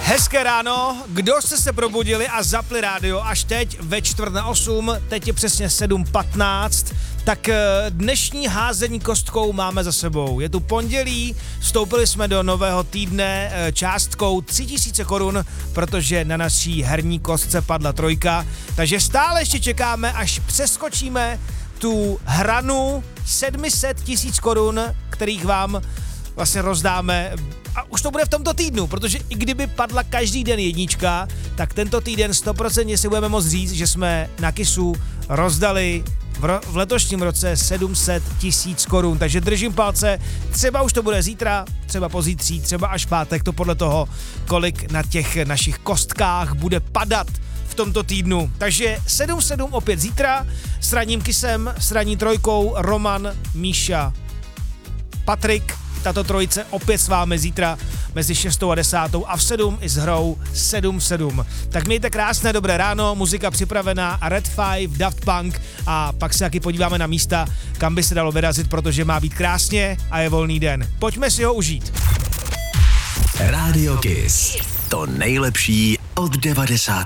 Hezké ráno, kdo jste se probudili a zapli rádio až teď ve 7:45, teď je přesně 7:15, tak dnešní házení kostkou máme za sebou. Je tu pondělí, vstoupili jsme do nového týdne částkou 3000 korun, protože na naší herní kostce padla 3, takže stále ještě čekáme, až přeskočíme tu hranu 700 000 korun, kterých vám vlastně rozdáme. A už to bude v tomto týdnu, protože i kdyby padla každý den 1, tak tento týden 100% si budeme moct říct, že jsme na KISu rozdali v letošním roce 700 000 korun. Takže držím palce, třeba už to bude zítra, třeba pozítří, třeba až pátek, to podle toho, kolik na těch našich kostkách bude padat v tomto týdnu. Takže 7 opět zítra s ranním KISem, s ranní 3, Roman, Míša, Patrik. Tato trojice opět s vámi zítra mezi 6 a 10 a v 7 i s hrou 7. Tak mějte krásné dobré ráno, muzika připravená, Red 5, Daft Punk a pak se taky podíváme na místa, kam by se dalo vyrazit, protože má být krásně a je volný den. Pojďme si ho užít. Radio KIS. To nejlepší od 90.